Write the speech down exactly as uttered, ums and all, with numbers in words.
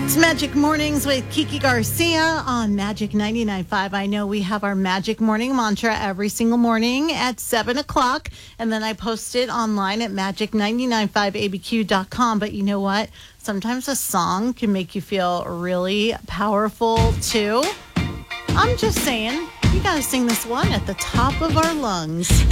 It's Magic Mornings with Kiki Garcia on Magic ninety-nine point five. I know we have our Magic Morning Mantra every single morning at seven o'clock, and then I post it online at magic nine nine five a b q dot com. But you know what? Sometimes a song can make you feel really powerful, too. I'm just saying, you got to sing this one at the top of our lungs.